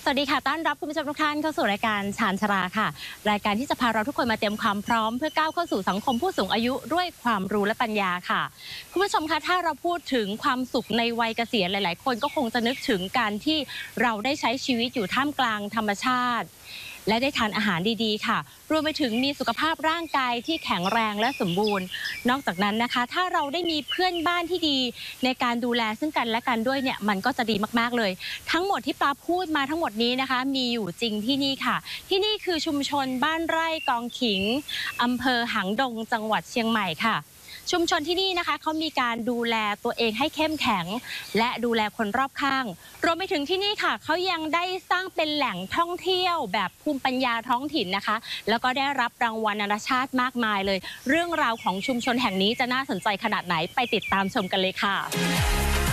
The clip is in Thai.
สวัสดีค่ะต้อนรับคุณผู้ชมทุกท่านเข้าสู่รายการชาญชราค่ะรายการที่จะพาเราทุกคนมาเตรียมความพร้อมเพื่อก้าวเข้าสู่สังคมผู้สูงอายุด้วยความรู้และปัญญาค่ะคุณผู้ชมคะถ้าเราพูดถึงความสุขในวัยเกษียณหลายๆคนก็คงจะนึกถึงการที่เราได้ใช้ชีวิตอยู่ท่ามกลางธรรมชาติและได้ทานอาหารดีๆค่ะรวมไปถึงมีสุขภาพร่างกายที่แข็งแรงและสมบูรณ์นอกจากนั้นนะคะถ้าเราได้มีเพื่อนบ้านที่ดีในการดูแลซึ่งกันและกันด้วยเนี่ยมันก็จะดีมากๆเลยทั้งหมดที่ปลาพูดมาทั้งหมดนี้นะคะมีอยู่จริงที่นี่ค่ะที่นี่คือชุมชนบ้านไร่กองขิงอำเภอหางดงจังหวัดเชียงใหม่ค่ะชุมชนที่นี่นะคะเขามีการดูแลตัวเองให้เข้มแข็งและดูแลคนรอบข้างรวมไปถึงที่นี่ค่ะเขายังได้สร้างเป็นแหล่งท่องเที่ยวแบบภูมิปัญญาท้องถิ่นนะคะแล้วก็ได้รับรางวัลนานาชาติมากมายเลยเรื่องราวของชุมชนแห่งนี้จะน่าสนใจขนาดไหนไปติดตามชมกันเลยค่ะ